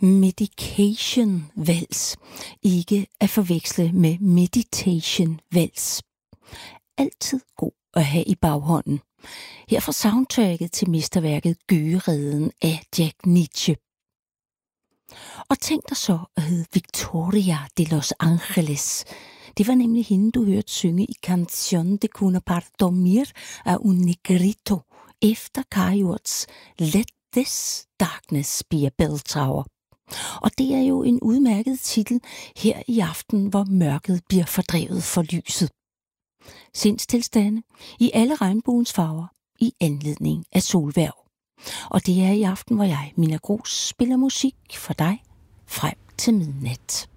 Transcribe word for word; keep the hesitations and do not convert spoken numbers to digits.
Medication vals, ikke at forveksle med meditation vals. Altid god at have i baghånden. Her fra soundtracket til mesterværket Gøgereden af Jack Nitzsche. Og tænk dig så at hedde Victoria de Los Angeles. Det var nemlig hende, du hørte synge i Canción de Cuna para Dormir af un Negrito, efter Kari Hjorts Let This Darkness Be a Bell Tower. Og det er jo en udmærket titel her i aften, hvor mørket bliver fordrevet for lyset. Sindstilstande i alle regnbuens farver i anledning af solhverv. Og det er i aften, hvor jeg, Mina Grus, spiller musik for dig frem til midnat.